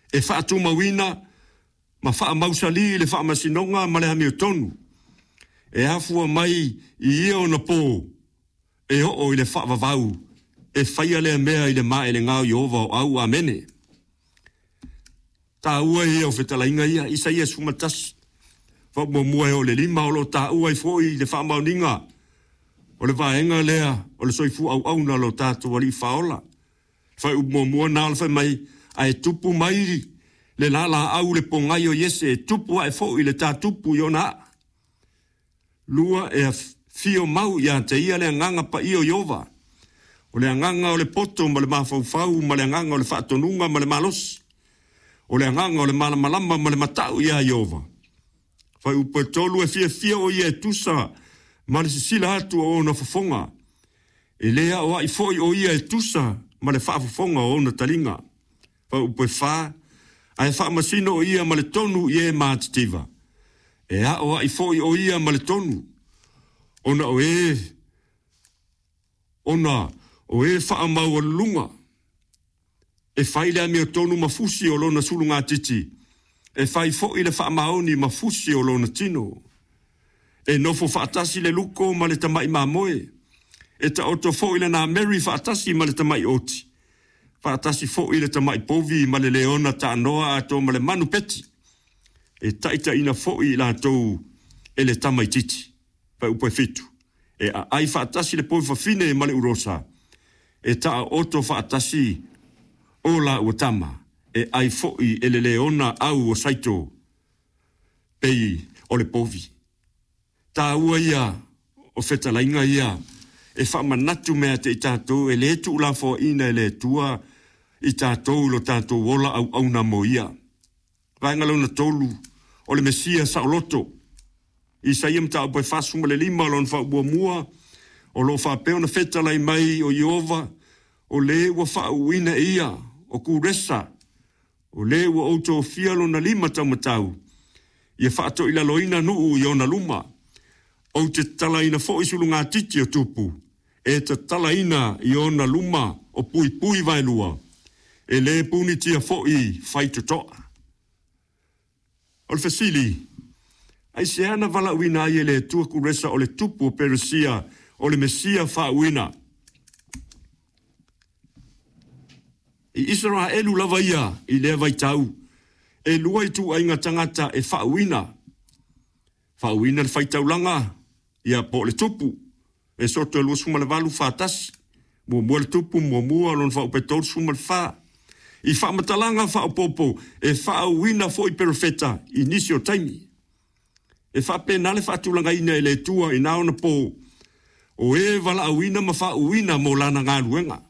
e whaatu mawina, ma wha mausali le wha masinonga ma le hami o tonu. E hafua mai i ia o na pō, e ho i le wha vavau, e whaia le mea i le mae le ngau Jehova o au amene. Tā ua ia o whetalainga ia, Isaia sumatasi. Wha mua o le lima o lo tā ua i fōi le wha mauninga. O le vaenga lea, o le soifu au au na lo tātou wali whaola. Whai mua nā alwhai mai, a e tupu mai le lala au le pongai o Yese, e tupu a e fōi le tā tupu i ona. Lua e a fio mau ia te ia le nganga pa i o Jehova. O le nganga o le poto ma le mawhauwhau, ma le nganga o le whaatonunga ma le malosi. O le nganga o le malamalama ma le matau ia Jehova. Whai upo tolu e fia o ia e tusa, ma le sisila atu o ona fafonga. E lea o ai foi o ia e tusa, ma le whaafonga o ona talinga. Whai upo e wha, ai wha masino o ia ma le tonu i e mātitiva. E a o ai foi o ia ma le tonu. Ona o e wha mau o lunga. E whai lea mi o tonu mafusi o lona sulunga titi. E whai foi le wha maoni mafusi o lona tino. E nofo whaatasi le luko ma le tamai mamoe. E ta oto foi le na Mary whaatasi ma le tamai oti. Whaatasi foi le tamai povi ma le leona ta anoa ato ma le manu peti. E taita ina foi la tou e le tamai titi. Pai upo e fitu. E ai whaatasi le povi whawhine ma le urosa. E ta oto whaatasi o la utama. E ai foi e le leona au o saito. Pei o le povi. Tā ua ia o whetalainga ia. E whamanatu mea te i tātou e le tu la fo ina e le tua i tātou lo tātou wola au na mo ia. Vaenga launa tolu o le Mesia sa o loto. I sa iam ta upo e whasuma le lima lon wha ua mua o lo wha peo na whetalai mai o Jehova o le ua wha uina ia o kuresa o le ua auto fia lo na lima taumatau. Ia whaato ila loina nuu i ona luma. O te talaina fo isulu ngā titi o tupu. E te talaina i ona luma o pui pui vailua. E le puni tia fo i whaitu toa. O le fasili. Ai se ana vala uina i le tua kuresa o le tupu o Peresia o le Mesia wha uina. I Israelu lava ia i lea vaitau. E lua i tu ainga tangata e wha uina. Wha uina le whaitau langa. Ia po le tupu, e soto e lua suma le walu whaatasi, mua le tupu, mua lon wha upetor suma le wha. I wha matalanga wha upopo, e wha uina fo i perofeta, i nisi o taimi. E wha penale wha tulanga ina e le tua i naona po, o e wala uina ma wha uina mo lana ngā luenga.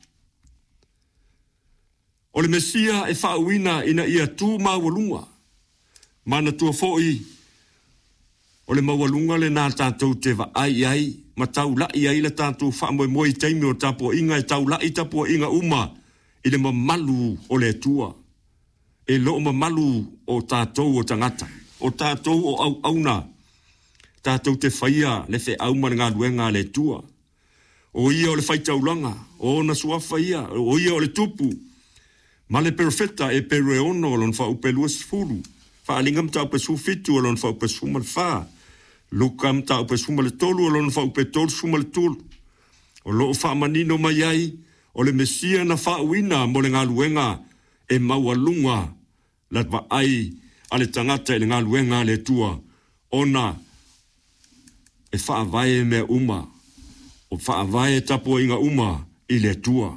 O le Mesia e wha uina ina ia tu mawalunga, mana tua fo i, o le mawalunga le nā tātou te wa ai, ma tau lai ai le tātou wha moi teimi o tapo inga e tau lai tapo inga uma i le mamalu o le tua. E lo mamalu o tātou o tangata, o tātou o auna, tātou te whaia le whe auma ngā luenga le tua. O ia o le whaitaulanga, o na suafa ia, o ia o le tupu, ma le perfeta e pereono lon wha upe luas furu, wha alingam tau pe sufitu lon wha upe sumal wha, Lukam ta upe suma le tolu o lona wha upe tolu suma le tolu. O loo wha manino mai ai, o le Mesia na wha uina mo le ngā luenga e maualunga la wa ai a le tangata e le ngā luenga le tua. Ona e wha avae mea uma, o wha avae tapo inga uma i le tua.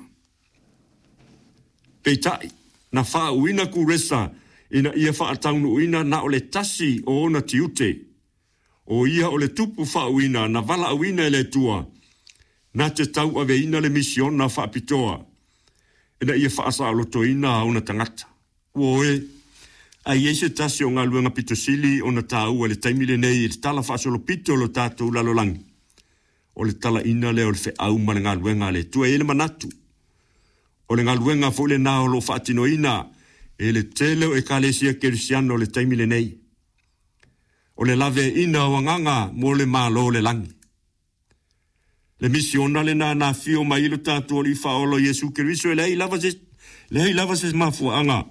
Peitai, na wha uina kuresa ina ia wha ataunu uina na o le tasi o ona tiute. O ia o le tupu whauina na wala auina e le tua, na te tau aveina le mision na whaapitoa, e na ia whaasa alotoina a una tangata. Oe, a iese tasi o ngā luenga pitosili o na tāua le taimile nei e tala whaasolo pito lo tātou lalolangi. O le tala ina le o le wheau ma le ngā luenga le tua e le manatu. O le ngā luenga fo le nā o lo whaatinoina e le teleo e kalesia kerisiano le taimile nei. O le lave ina o nganga mo le malo le langi. Le misiona le na fio mai lo tātou li whaolo Jesu Keriso e le hei lava se mafua anga.